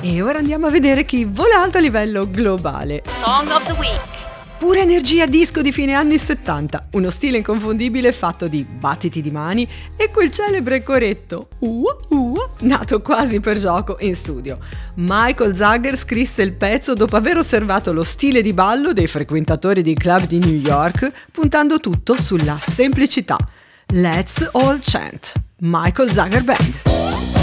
E ora andiamo a vedere chi vola alto a livello globale. Song of the Week. Pura energia disco di fine anni 70, uno stile inconfondibile fatto di battiti di mani e quel celebre coretto nato quasi per gioco in studio. Michael Zager scrisse il pezzo dopo aver osservato lo stile di ballo dei frequentatori di club di New York, puntando tutto sulla semplicità. Let's all chant. Michael Zager Band.